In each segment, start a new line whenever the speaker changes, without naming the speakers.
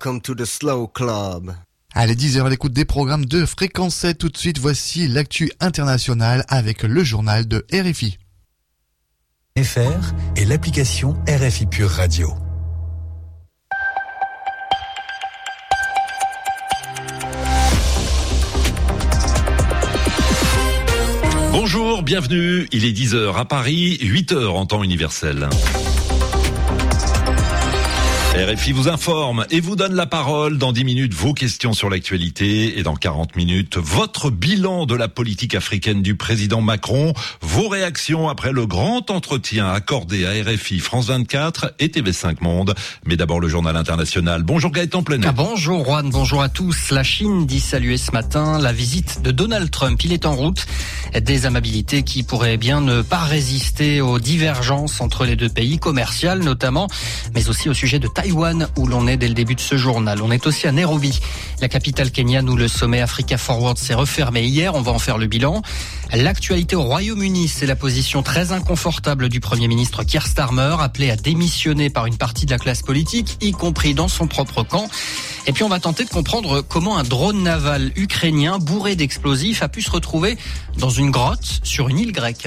welcome to the Slow Club.
Allez, 10h à l'écoute des programmes de Fréquence 7. Tout de suite, voici l'actu internationale avec le journal de RFI.
FR et l'application RFI Pure Radio.
Bonjour, bienvenue. Il est 10h à Paris, 8h en temps universel. RFI vous informe et vous donne la parole. Dans 10 minutes, vos questions sur l'actualité et dans 40 minutes, votre bilan de la politique africaine du président Macron, vos réactions après le grand entretien accordé à RFI, France 24 et TV5 Monde. Mais d'abord le journal international. Bonjour Gaëtan Plenet.
Bonjour Juan, bonjour à tous. La Chine dit saluer ce matin la visite de Donald Trump. Il est en route. Des amabilités qui pourraient bien ne pas résister aux divergences entre les deux pays, commerciales notamment, mais aussi au sujet de Taïwan, où l'on est dès le début de ce journal. On est aussi à Nairobi, la capitale kenyane, où le sommet Africa Forward s'est refermé hier. On va en faire le bilan. L'actualité au Royaume-Uni, c'est la position très inconfortable du Premier ministre Keir Starmer, appelé à démissionner par une partie de la classe politique, y compris dans son propre camp. Et puis on va tenter de comprendre comment un drone naval ukrainien bourré d'explosifs a pu se retrouver dans une grotte sur une île grecque.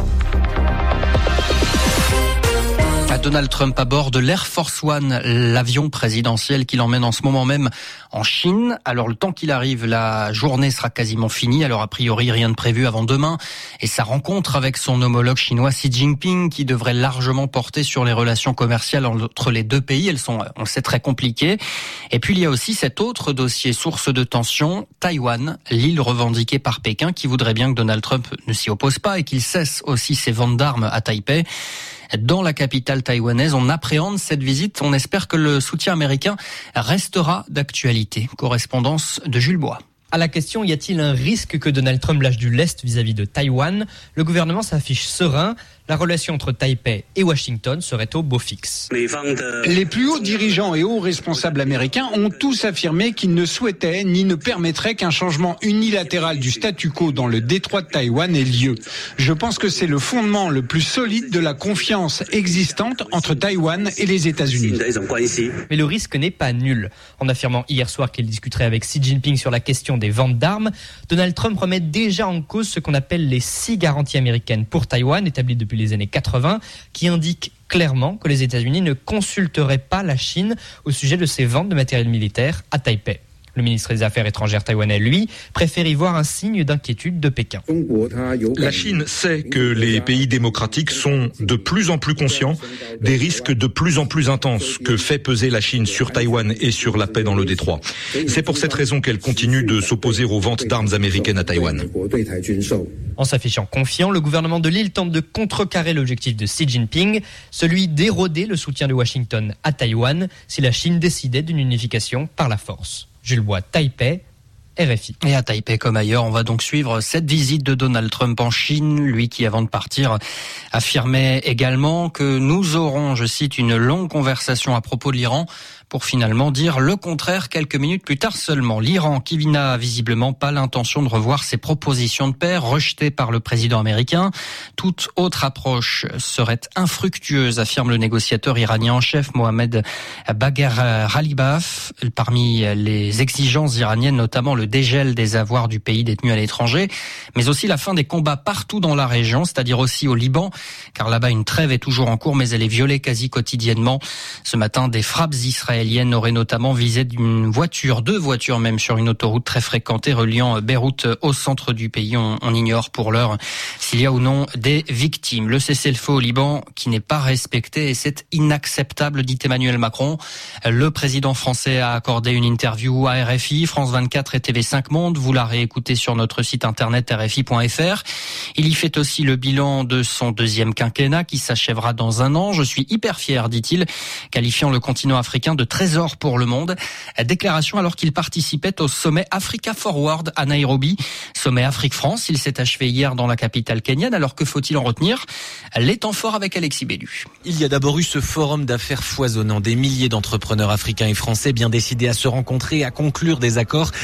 Donald Trump à bord de l'Air Force One, l'avion présidentiel qui l'emmène en ce moment même en Chine. Alors le temps qu'il arrive, la journée sera quasiment finie. Alors a priori rien de prévu avant demain. Et sa rencontre avec son homologue chinois Xi Jinping qui devrait largement porter sur les relations commerciales entre les deux pays. Elles sont, on le sait, très compliquées. Et puis il y a aussi cet autre dossier source de tension, Taïwan, l'île revendiquée par Pékin qui voudrait bien que Donald Trump ne s'y oppose pas et qu'il cesse aussi ses ventes d'armes à Taipei. Dans la capitale taïwanaise, on appréhende cette visite. On espère que le soutien américain restera d'actualité. Correspondance de Jules Bois.
À la question, y a-t-il un risque que Donald Trump lâche du lest vis-à-vis de Taïwan ? Le gouvernement s'affiche serein. La relation entre Taipei et Washington serait au beau fixe.
Les plus hauts dirigeants et hauts responsables américains ont tous affirmé qu'ils ne souhaitaient ni ne permettraient qu'un changement unilatéral du statu quo dans le détroit de Taïwan ait lieu. Je pense que c'est le fondement le plus solide de la confiance existante entre Taïwan et les États-Unis.
Mais le risque n'est pas nul. En affirmant hier soir qu'il discuterait avec Xi Jinping sur la question des ventes d'armes, Donald Trump remet déjà en cause ce qu'on appelle les 6 garanties américaines pour Taïwan, établies depuis les années 80, qui indiquent clairement que les États-Unis ne consulteraient pas la Chine au sujet de ses ventes de matériel militaire à Taipei. Le ministre des Affaires étrangères taïwanais, lui, préfère y voir un signe d'inquiétude de Pékin.
La Chine sait que les pays démocratiques sont de plus en plus conscients des risques de plus en plus intenses que fait peser la Chine sur Taïwan et sur la paix dans le détroit. C'est pour cette raison qu'elle continue de s'opposer aux ventes d'armes américaines à Taïwan.
En s'affichant confiant, le gouvernement de l'île tente de contrecarrer l'objectif de Xi Jinping, celui d'éroder le soutien de Washington à Taïwan si la Chine décidait d'une unification par la force. Jules Bois, Taipei, RFI.
Et à Taipei comme ailleurs, on va donc suivre cette visite de Donald Trump en Chine, lui qui avant de partir affirmait également que nous aurons, je cite, une longue conversation à propos de l'Iran pour finalement dire le contraire quelques minutes plus tard seulement. L'Iran qui n'a visiblement pas l'intention de revoir ses propositions de paix rejetées par le président américain. Toute autre approche serait infructueuse, affirme le négociateur iranien en chef Mohamed Bagher Ghalibaf. Parmi les exigences iraniennes, notamment le dégel des avoirs du pays détenus à l'étranger, mais aussi la fin des combats partout dans la région, c'est-à-dire aussi au Liban, car là-bas une trêve est toujours en cours, mais elle est violée quasi quotidiennement. Ce matin, des frappes israéliennes aurait notamment visé deux voitures même sur une autoroute très fréquentée reliant Beyrouth au centre du pays. On ignore pour l'heure s'il y a ou non des victimes. Le cessez-le-feu au Liban qui n'est pas respecté et c'est inacceptable, dit Emmanuel Macron. Le président français a accordé une interview à RFI, France 24 et TV5 Monde. Vous la réécoutez sur notre site internet rfi.fr. Il y fait aussi le bilan de son deuxième quinquennat qui s'achèvera dans un an. Je suis hyper fier, dit-il, qualifiant le continent africain de trésor pour le monde. Déclaration alors qu'il participait au sommet Africa Forward à Nairobi. Sommet Afrique-France, il s'est achevé hier dans la capitale kenyane. Alors que faut-il en retenir ? Les temps forts avec Alexis Bellu.
Il y a d'abord eu ce forum d'affaires foisonnant. Des milliers d'entrepreneurs africains et français bien décidés à se rencontrer, à conclure des accords. Résultat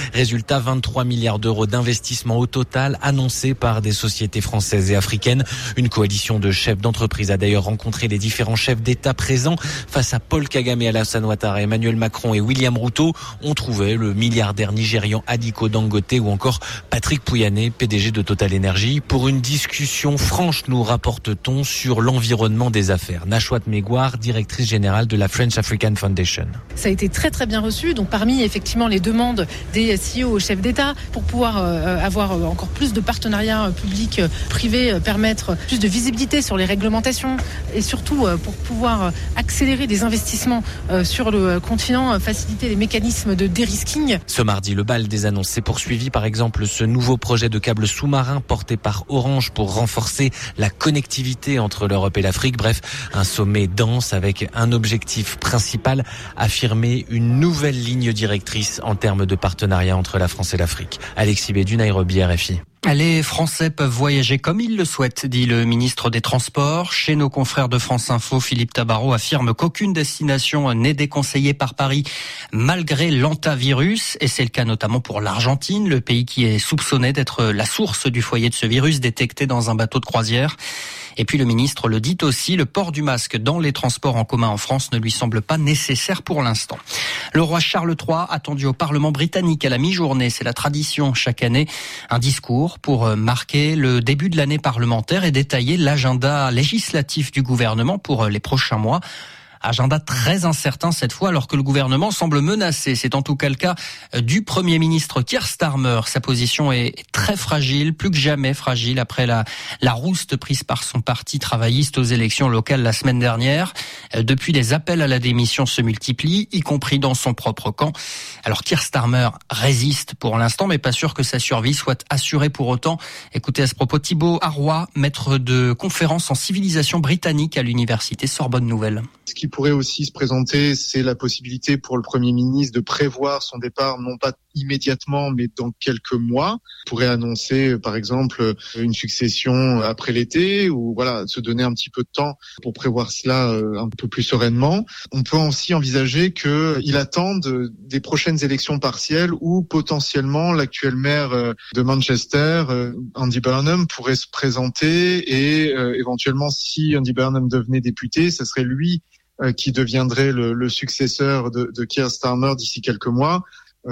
Résultat, 23 milliards d'euros d'investissement au total annoncés par des sociétés françaises et africaines. Une coalition de chefs d'entreprise a d'ailleurs rencontré les différents chefs d'État présents. Face à Paul Kagame, Alassane Ouattara, Emmanuel Macron et William Ruto, on trouvait le milliardaire nigérian Aliko Dangote ou encore Patrick Pouyanné, PDG de Total Energy, pour une discussion franche, nous rapporte-t-on, sur l'environnement des affaires. Nachouat Megouar, directrice générale de la French African Foundation.
Ça a été très très bien reçu. Donc parmi effectivement les demandes des CEO aux chefs d'État pour pouvoir avoir encore plus de partenariats publics, privés, permettre plus de visibilité sur les réglementations et surtout pour pouvoir accélérer des investissements sur le continent, faciliter les mécanismes de dérisking.
Ce mardi, le bal des annonces s'est poursuivi. Par exemple, ce nouveau projet de câble sous-marin porté par Orange pour renforcer la connectivité entre l'Europe et l'Afrique. Bref, un sommet dense avec un objectif principal, affirmer une nouvelle ligne directrice en termes de partenariat entre la France et l'Afrique. Alexis Bédu, Nairobi, RFI.
Les Français peuvent voyager comme ils le souhaitent, dit le ministre des Transports. Chez nos confrères de France Info, Philippe Tabarot affirme qu'aucune destination n'est déconseillée par Paris malgré l'hantavirus. Et c'est le cas notamment pour l'Argentine, le pays qui est soupçonné d'être la source du foyer de ce virus détecté dans un bateau de croisière. Et puis le ministre le dit aussi, le port du masque dans les transports en commun en France ne lui semble pas nécessaire pour l'instant. Le roi Charles III attendu au Parlement britannique à la mi-journée, c'est la tradition chaque année, un discours pour marquer le début de l'année parlementaire et détailler l'agenda législatif du gouvernement pour les prochains mois. Agenda très incertain cette fois alors que le gouvernement semble menacé. C'est en tout cas le cas du Premier ministre Keir Starmer. Sa position est très fragile, plus que jamais fragile après la rouste prise par son parti travailliste aux élections locales la semaine dernière. Depuis, les appels à la démission se multiplient, y compris dans son propre camp. Alors Keir Starmer résiste pour l'instant, mais pas sûr que sa survie soit assurée pour autant. Écoutez à ce propos Thibaut Arroy, maître de conférence en civilisation britannique à l'université Sorbonne Nouvelle.
Ce qui pourrait aussi se présenter, c'est la possibilité pour le Premier ministre de prévoir son départ, non pas immédiatement, mais dans quelques mois. Il pourrait annoncer, par exemple, une succession après l'été, ou voilà, se donner un petit peu de temps pour prévoir cela un peu plus sereinement. On peut aussi envisager qu'il attende des prochaines élections partielles où potentiellement l'actuel maire de Manchester, Andy Burnham, pourrait se présenter et éventuellement, si Andy Burnham devenait député, ce serait lui qui deviendrait le successeur de Keir Starmer d'ici quelques mois,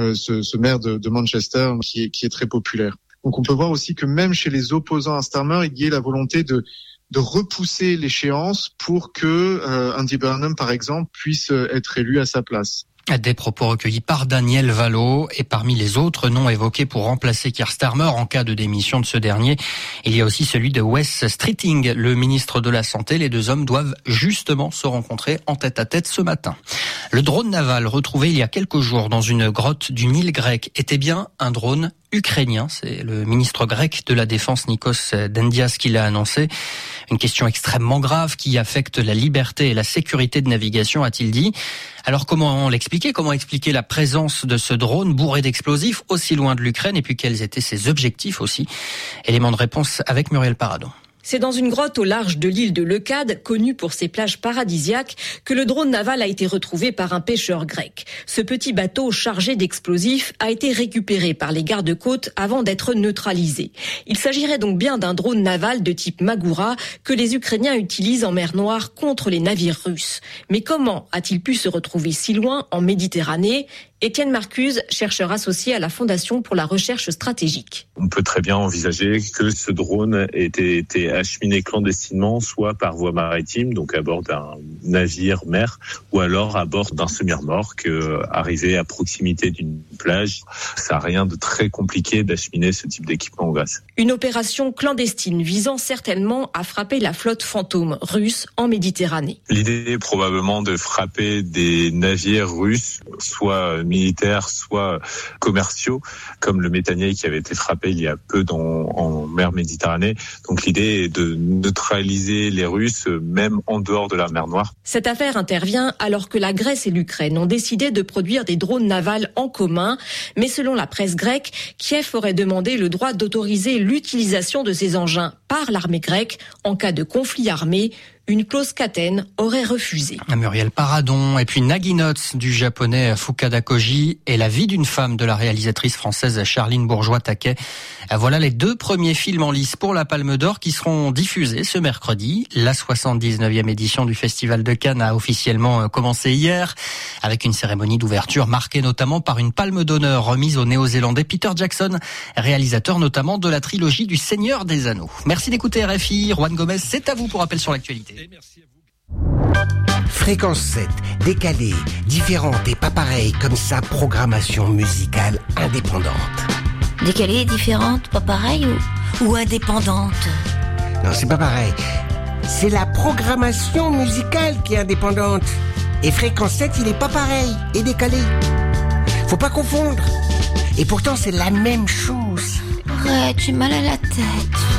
ce maire de Manchester qui est très populaire. Donc on peut voir aussi que même chez les opposants à Starmer, il y ait la volonté de repousser l'échéance pour que Andy Burnham, par exemple, puisse être élu à sa place.
Des propos recueillis par Daniel Vallot et parmi les autres noms évoqués pour remplacer Keir Starmer en cas de démission de ce dernier, il y a aussi celui de Wes Streeting, le ministre de la Santé. Les deux hommes doivent justement se rencontrer en tête-à-tête ce matin. Le drone naval retrouvé il y a quelques jours dans une grotte d'une île grecque était bien un drone ukrainien. C'est le ministre grec de la Défense Nikos Dendias qui l'a annoncé. Une question extrêmement grave qui affecte la liberté et la sécurité de navigation, a-t-il dit. Alors comment l'expliquer ? Comment expliquer la présence de ce drone bourré d'explosifs aussi loin de l'Ukraine et puis quels étaient ses objectifs aussi ? Élément de réponse avec Muriel Paradon.
C'est dans une grotte au large de l'île de Leucade, connue pour ses plages paradisiaques, que le drone naval a été retrouvé par un pêcheur grec. Ce petit bateau chargé d'explosifs a été récupéré par les gardes-côtes avant d'être neutralisé. Il s'agirait donc bien d'un drone naval de type Magura que les Ukrainiens utilisent en mer Noire contre les navires russes. Mais comment a-t-il pu se retrouver si loin en Méditerranée ? Étienne Marcuse, chercheur associé à la Fondation pour la recherche stratégique.
On peut très bien envisager que ce drone ait été acheminé clandestinement, soit par voie maritime, donc à bord d'un navire mer, ou alors à bord d'un semi-remorque arrivé à proximité d'une plage. Ça n'a rien de très compliqué d'acheminer ce type d'équipement en Grèce.
Une opération clandestine visant certainement à frapper la flotte fantôme russe en Méditerranée.
L'idée est probablement de frapper des navires russes, soit militaires, soit commerciaux, comme le Métanier qui avait été frappé il y a peu en mer Méditerranée. Donc l'idée est de neutraliser les Russes, même en dehors de la mer Noire.
Cette affaire intervient alors que la Grèce et l'Ukraine ont décidé de produire des drones navals en commun. Mais selon la presse grecque, Kiev aurait demandé le droit d'autoriser l'utilisation de ces engins par l'armée grecque en cas de conflit armé. Une clause Katen aurait refusé.
Muriel Paradon et puis Nagi Notes du japonais Fukada Koji et La vie d'une femme de la réalisatrice française Charline Bourgeois-Taquet. Voilà les 2 premiers films en lice pour la Palme d'Or qui seront diffusés ce mercredi. La 79e édition du Festival de Cannes a officiellement commencé hier avec une cérémonie d'ouverture marquée notamment par une palme d'honneur remise au Néo-Zélandais Peter Jackson, réalisateur notamment de la trilogie du Seigneur des Anneaux. Merci d'écouter RFI. Juan Gomez, c'est à vous pour rappel sur l'actualité.
Fréquence 7, décalée, différente et pas pareille comme sa programmation musicale indépendante.
Décalée, différente, pas pareille ou indépendante?
Non, c'est pas pareil. C'est la programmation musicale qui est indépendante. Et Fréquence 7, il est pas pareil et décalé. Faut pas confondre. Et pourtant, c'est la même chose.
Ouais, j'ai mal à la tête.